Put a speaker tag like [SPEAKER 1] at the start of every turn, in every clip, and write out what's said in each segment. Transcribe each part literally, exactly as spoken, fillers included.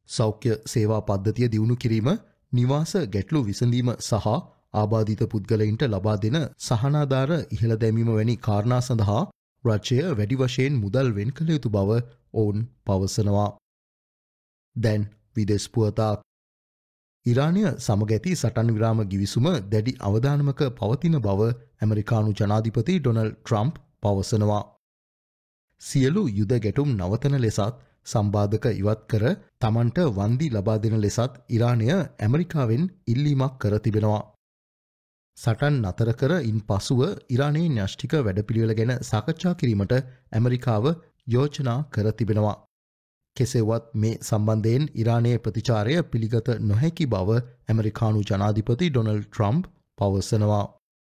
[SPEAKER 1] සෞඛ්‍ය සේවා පද්ධතිය දියුණු කිරීම, නිවාස ගැටලු විසඳීම සහ ආබාධිත පුද්ගලයින්ට ලබා දෙන සහනාධාර ඉහළ දැමීම වැනි කාරණා සඳහා රජය වැඩි වශයෙන් මුදල් වෙන් කළ යුතු බව ඔවුන් පවසනවා. දැන් විදෙස් පුවතක්. ඉරානය සමග ඇති සටන් විරාම ගිවිසුම දැඩි අවධානමක පවතින බව ඇමරිකානු ජනාධිපති ඩොනල්ඩ් ට්‍රම්ප් පවසනවා. සියලු යුද ගැටුම් නවතන ලෙසත් සම්බාධක ඉවත් කර තමන්ට වන්දි ලබා දෙන ලෙසත් ඉරානය ඇමරිකාවෙන් ඉල්ලීමක් කර තිබෙනවා. සටන් නතර කර ඉන් පසුව ඉරානයේ න්‍යෂ්ටික වැඩපිළිවෙල ගැන සාකච්ඡා කිරීමට ඇමරිකාව යෝජනා කර තිබෙනවා. කෙසේවත් මේ සම්බන්ධයෙන් ඉරානයේ ප්‍රතිචාරය පිළිගත නොහැකි බව ඇමරිකානු ජනාධිපති ඩොනල්ඩ් ට්‍රම්ප් පවසනවා.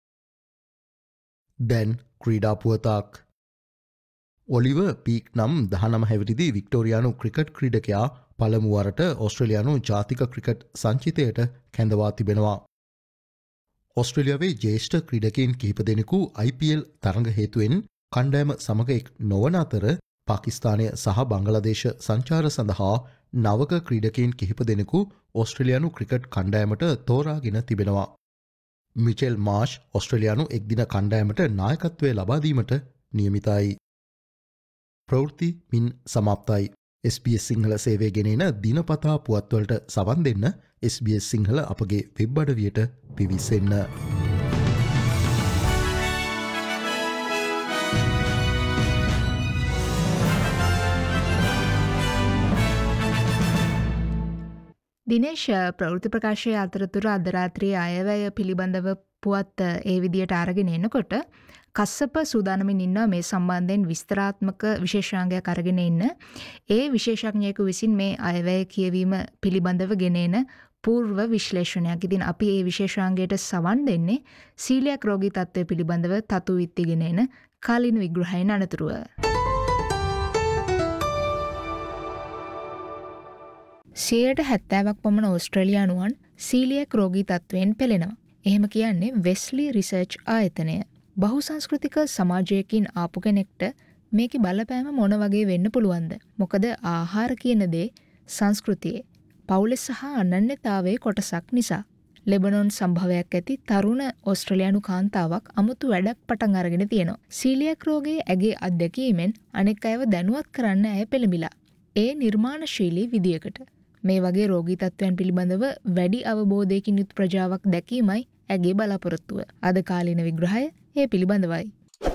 [SPEAKER 1] දැන් ක්‍රීඩා පුවතක්. ඔලිව පීක් නම් දහනම හැවිරිදි වික්ටෝරියානු ක්‍රිකට් ක්‍රීඩකයා පළමු වරට ඕස්ට්‍රේලියානු ජාතික ක්‍රිකට් සංචිතයට කැඳවා තිබෙනවා. ඕස්ට්‍රේලියාවේ ජ්‍යෙෂ්ඨ ක්‍රීඩකයින් කිහිප දෙනෙකු ආයි පී එල් තරඟ හේතුවෙන් කණ්ඩායම සමග එක් නොවන අතර පාකිස්තානය සහ බංගලාදේශ සංචාර සඳහා නවක ක්‍රීඩකයින් කිහිප දෙනෙකු ඕස්ට්‍රේලියානු ක්‍රිකට් කණ්ඩායමට තෝරාගෙන තිබෙනවා. මිචෙල් මාෂ් ඕස්ට්‍රේලියානු එක්දින කණ්ඩායමට නායකත්වය ලබා දීමට නියමිතයි. ප්‍රවෘත්ති මින් සමාප්තයි. එස් බී එස් සිංහල සේවය ගෙනෙන දිනපතා පුවත්වලට සවන් දෙන්න එස් බී එස් සිංහල අපගේ වෙබ් අඩවියට පිවිසෙන්න.
[SPEAKER 2] දිනේශ, ප්‍රවෘත්ති ප්‍රකාශය අතරතුර අද රාත්‍රියේ අයවැය පිළිබඳව පුවත් ඒ විදියට අරගෙන එනකොට කස්සප සූදානමින් ඉන්නවා මේ සම්බන්ධයෙන් විස්තරාත්මක විශේෂාංගයක් අරගෙන ඉන්න. ඒ විශේෂඥයෙකු විසින් මේ අයවැය කියවීම පිළිබඳව ගෙනෙන పూర్ව විශ්ලේෂණයක්. ඉතින් අපි ඒ විශේෂාංගයට සවන් දෙන්නේ සීලියක් රෝගී තත්ත්වය පිළිබඳව තතු විත්තිගෙන එන කාලින විග්‍රහයෙන් අනතුරුව. සියයට හැත්තෑවක් පමණ ඕස්ට්‍රේලියානුවන් සීලියක් රෝගී තත්ත්වයෙන් පෙළෙනවා. එහෙම කියන්නේ වෙස්ලි රිසර්ච් ආයතනය. බහුසංස්කෘතික සමාජයකින් ආපු කෙනෙක්ට මේකේ බලපෑම මොන වගේ වෙන්න පුළුවන්ද? මොකද ආහාර කියන දේ සංස්කෘතියේ පවුලේ සහ අනන්‍යතාවයේ කොටසක් නිසා. ලෙබනොන් සම්භවයක් ඇති තරුණ ඕස්ට්‍රේලියානු කාන්තාවක් අමුතු වැඩක් පටන් අරගෙන තියෙනවා. සීලියක් රෝගයේ ඇගේ අත්දැකීමෙන් අනෙක් අයව දැනුවත් කරන්න ඇය පෙළඹිලා. ඒ නිර්මාණශීලී විදියකට මේ වගේ රෝගී තත්ත්වයන් පිළිබඳව වැඩි අවබෝධයකින් යුත් ප්‍රජාවක් දැකීමයි ඇගේ බලාපොරොත්තුව. අද කාලින විග්‍රහය ඒ පිළිබඳවයි.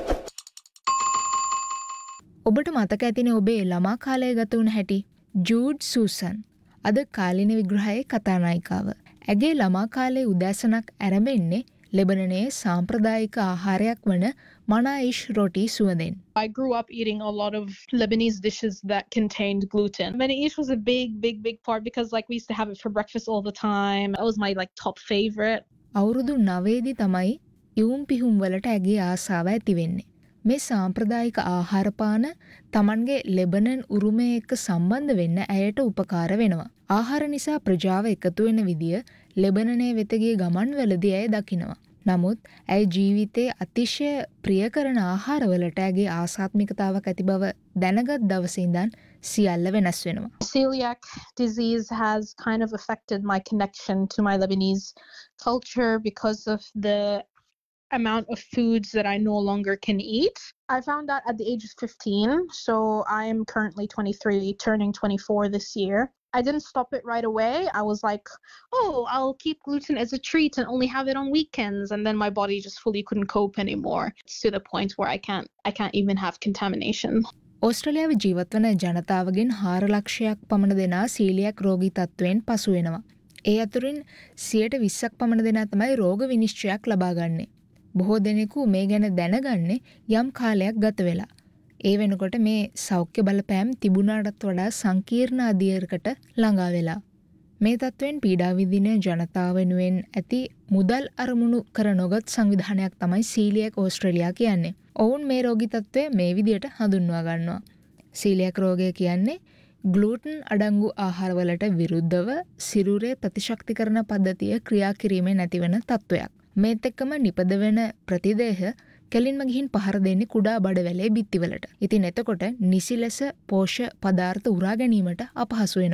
[SPEAKER 2] ඔබට මතක ඇතිනේ ඔබේ ළමා කාලය ගත වුණ හැටි. ජූඩ් සූසන් අද කාලින විග්‍රහයේ කතානායිකාව. ඇගේ ළමා කාලයේ උදෑසනක් ආරම්භෙන්නේ ලෙබනනයේ සාම්ප්‍රදායික ආහාරයක් වන මනායිෂ් රොටි සුවඳෙන්.
[SPEAKER 3] I grew up eating a lot of Lebanese dishes that contained gluten. Manaish was a big, big, big part because like we used to have it for breakfast all the time. It was my like top favorite.
[SPEAKER 2] අවුරුදු නවයේදී තමයි ඉවුම් පිහුම් වලට ඇගේ ආසාව ඇති වෙන්නේ. මේ සාම්ප්‍රදායික ආහාරපාන Tamanගේ ලෙබනන් උරුමය එක්ක සම්බන්ධ වෙන්න ඇයට උපකාර වෙනවා. ආහාර නිසා ප්‍රජාව එකතු වෙන විදිය ලෙබනනේ වෙත ගිය ගමන්වලදී ඇය දකිනවා. නමුත් ඇය ජීවිතයේ අතිශය ප්‍රිය කරන ආහාරවලට ඇගේ ආසාත්මිකතාවක් ඇති බව දැනගත් දවසේ ඉඳන් සියල්ල වෙනස් වෙනවා.
[SPEAKER 3] Celiac disease has kind of affected my connection to my Lebanese culture because of the amount of foods that I no longer can eat. I found out at the age of fifteen, so I am currently twenty-three, turning twenty-four this year. I didn't stop it right away. I was like, oh, I'll keep gluten as a treat and only have it on weekends. And then my body just fully couldn't cope anymore. It's to the point where I can't, I can't even have contamination.
[SPEAKER 2] ඕස්ට්‍රේලියාවේ ජීවත් වන ජනතාවගෙන් හාර ලක්ෂයක් පමණ දෙනා සීලියක් රෝගී තත්ත්වයෙන් පසු වෙනවා. ඒ අතුරින් සියයට විස්සක් පමණ දෙනා තමයි රෝග විනිශ්චයක් ලබා ගන්නේ. බොහෝ දෙනෙකු මේ ගැන දැනගන්නේ යම් කාලයක් ගත වෙලා. ඒ වෙනකොට මේ සෞඛ්‍ය බලපෑම් තිබුණාටත් වඩා සංකීර්ණ අධියරකට ළඟා වෙලා. මේ තත්ත්වෙන් පීඩා විඳින ජනතාව වෙනුවෙන් ඇති මුදල් අරමුණු කර නොගත් සංවිධානයක් තමයි සීලියක් ඕස්ට්‍රේලියා කියන්නේ. ඔවුන් මේ රෝගී තත්ත්වය මේ විදියට හඳුන්වා ගන්නවා. සීලියක් රෝගය කියන්නේ ග්ලූටන් අඩංගු ආහාරවලට විරුද්ධව සිරුරේ ප්‍රතිශක්තිකරණ පද්ධතිය ක්‍රියා කිරීමේ නැතිවන තත්ත්වයක්. මේත් එක්කම නිපද වෙන ප්‍රතිදේහ කෙලින්ම ගිහින් පහර දෙන්නේ කුඩා බඩවැලේ බිත්තිවලට. ඉතින් එතකොට නිසි ලෙස පෝෂ්‍ය පදාර්ථ උරා ගැනීමට අපහසු වෙනවා.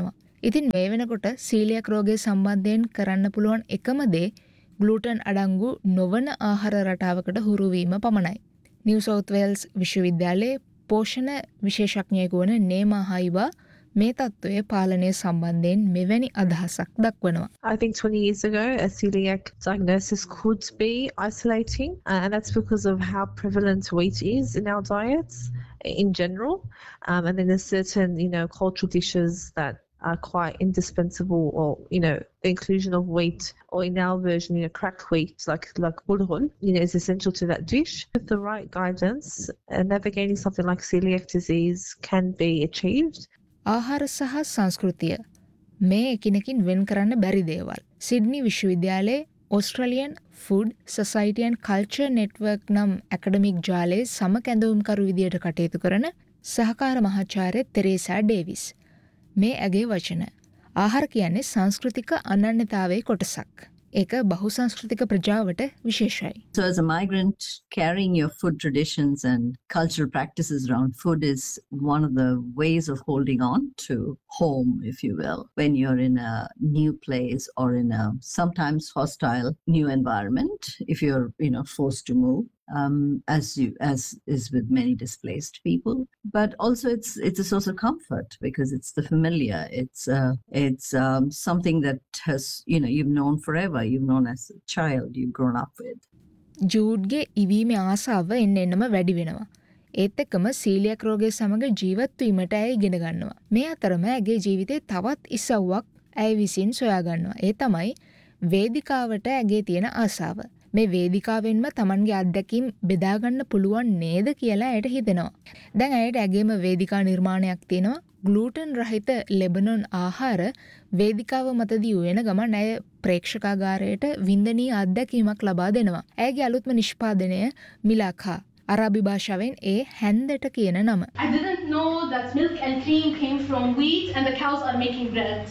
[SPEAKER 2] ඉතින් මේ වෙනකොට සීලියක් රෝගය සම්බන්ධයෙන් කරන්න පුළුවන් එකම දේ ග්ලූටන් අඩංගු නොවන ආහාර රටාවකට හුරු වීම පමණයි. නිව් සවුත් වේල්ස් විශ්වවිද්‍යාලයේ පෝෂණ විශේෂඥයෙකු වන නේමා හයිවා මේ තත්ත්වය පාලනය සම්බන්ධයෙන් මෙවැනි අදහසක් දක්වනවා.
[SPEAKER 4] I think twenty years ago, a celiac diagnosis could be isolating, uh, and that's because of how prevalent wheat is in our diets in general. Um, and then there's certain, you know, cultural dishes that are quite indispensable, or, you know, the inclusion of wheat, or in our version, you know, cracked wheat, like like bulgur, you know, is essential to that dish. With the right guidance, uh, navigating something like celiac disease can be achieved.
[SPEAKER 2] ආහාර සහ සංස්කෘතිය මේ එකිනෙකින් වෙන් කරන්න බැරි දේවල්. Sydney විශ්වවිද්‍යාලයේ Australian food society and culture network නම් ඇකඩමික් ජාලයේ සමකැඳවුම්කරු විදියට කටයුතු කරන සහකාර මහාචාර්ය තෙරේසා ඩේවිස්. මේ ඇගේ වචන. ආහාර කියන්නේ සංස්කෘතික අනන්‍යතාවයේ කොටසක්. ඒක බහුසංස්කෘතික ප්‍රජාවට විශේෂයි.
[SPEAKER 5] So as a migrant, carrying your food traditions and cultural practices around food is one of the ways of holding on to home, if you will, when you're in a new place or in a sometimes hostile new environment, if you're, you know, forced to move. Um, as you as is with many displaced people, but also it's it's a source of comfort because it's the familiar. It's uh, it's um, something that has, you know, you've known forever. You've known as a child. You've grown up with.
[SPEAKER 2] ජූඩ්ගේ ඉවීමේ ආසාව එන්න එන්නම වැඩි වෙනවා. ඒත් එක්කම සීලියක් රෝගය සමග ජීවත් වීමට ඇය ඉගෙන ගන්නවා. මේ අතරම ඇගේ ජීවිතේ තවත් ඉසව්වක් ඇය විසින් සොයා ගන්නවා. ඒ තමයි වේදිකාවට ඇගේ තියෙන ආසාව. මේ වේදිකාවෙන්ම තමන්ගේ අත්දැකීම් බෙදාගන්න පුළුවන් නේද කියලා ඇයට හිතෙනවා. දැන් ඇයට ඇගේම වේදිකා නිර්මාණයක් තියෙනවා. ග්ලූටන් රහිත ලෙබනොන් ආහාර වේදිකාව මතදී උයන ගමන් ඇය ප්‍රේක්ෂකාගාරයට වින්දනීය අත්දැකීමක් ලබා දෙනවා. ඇයගේ අලුත්ම නිෂ්පාදනය මිලාකා. අරාබි භාෂාවෙන් ඒ හැන්දට කියන නම.
[SPEAKER 6] I didn't know that milk and cream came from wheat and the cows are making bread.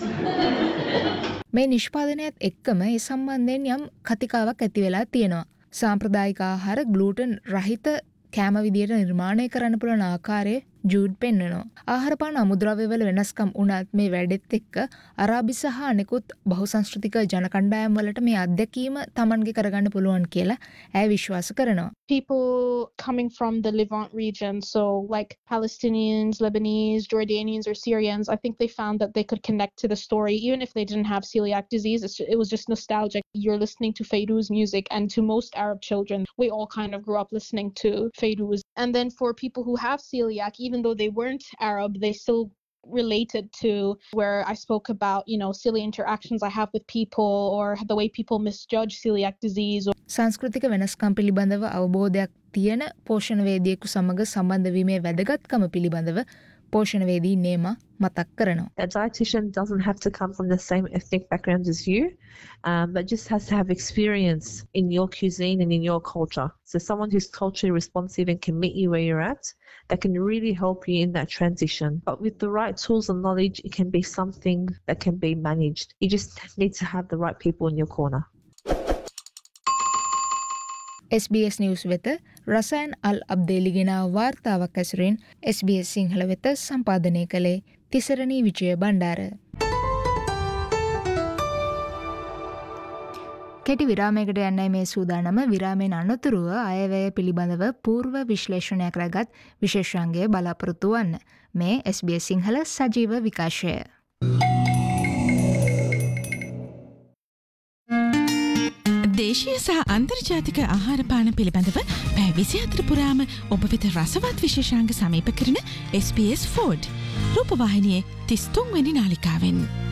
[SPEAKER 2] මේ නිෂ්පාදනයත් එක්කම ඒ සම්බන්ධයෙන් යම් කතිකාවක් ඇති වෙලා තියෙනවා. සාම්ප්‍රදායික ආහාර ග්ලූටන් රහිත කෑම විදියට නිර්මාණය කරන්න පුළුවන් ආකාරය ජූඩ් පෙන්වනවා. ආහාරපාන අමුද්‍රව්‍යවල වෙනස්කම් වුණත් මේ වැඩෙත් එක්ක අරාබි සහ අනෙකුත් බහුසංස්කෘතික ජන කණ්ඩායම් වලට මේ අත්දැකීම Tamanගේ කරගන්න පුළුවන් කියලා ඇය විශ්වාස කරනවා.
[SPEAKER 3] People coming from the Levant region, so like Palestinians, Lebanese, Jordanians, or Syrians, I think they found that they could connect to the story even if they didn't have celiac disease. It's, it was just nostalgic. You're listening to Fayrouz music, and to most Arab children, we all kind of grew up listening to Fayrouz. And then for people who have celiac, even though they weren't Arab, they still related to where I spoke about, you know, silly interactions I have with people, or the way people misjudge celiac disease.
[SPEAKER 2] සංස්කෘතික වෙනස්කම් පිළිබඳව අවබෝධයක් තියෙන පෝෂණවේදියෙකු සමග සම්බන්ධ වීමේ වැදගත්කම පිළිබඳව පෝෂණවේදී නේමා මතක් කරනවා.
[SPEAKER 4] A dietitian doesn't have to come from the same ethnic background as you, um, but just has to have experience in your cuisine and in your culture. So someone who's culturally responsive and can meet you where you're at, that can really help you in that transition. But with the right tools and knowledge, it can be something that can be managed. You just need to have the right people in your corner.
[SPEAKER 2] S B S News වෙත රසයන් අල් අබ්දේලිගෙන වාර්තාවක් ඇසුරින් S B S Sinhala වෙත සම්පාදනය කළේ තිසරණී විජය බණ්ඩාර. කෙටි විරාමයකට යන්නයි මේ සූදානම. විරාමයෙන් අනතුරුව අයවැය පිළිබඳව පූර්ව විශ්ලේෂණයක් රැගත් විශේෂාංගය බලාපොරොත්තු වන්න. මේ S B S සිංහල සජීව විකාශය.
[SPEAKER 7] දේශීය සහ අන්තර්ජාතික ආහාරපාන පිළිබඳව පැය විසිහතර පුරාම ඔබ වෙත රසවත් විශේෂාංග සමීප කරන S B S Food රූපවාහිනියේ තිස් තුන් වෙනි නාලිකාවෙන්.